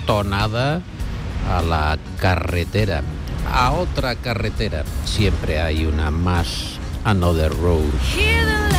tonada a la carretera, a otra carretera. Siempre hay una más. Another road.